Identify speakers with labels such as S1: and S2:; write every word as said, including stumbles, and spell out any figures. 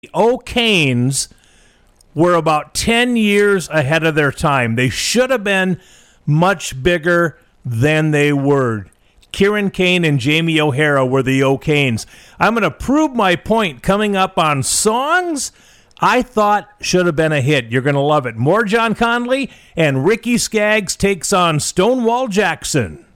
S1: O'Kanes were about ten years ahead of their time. They should have been much bigger than they were. Kieran Kane and Jamie O'Hara were the O'Kanes. I'm going to prove my point coming up on songs I thought should have been a hit. You're going to love it. More John Conley, and Ricky Skaggs takes on Stonewall Jackson.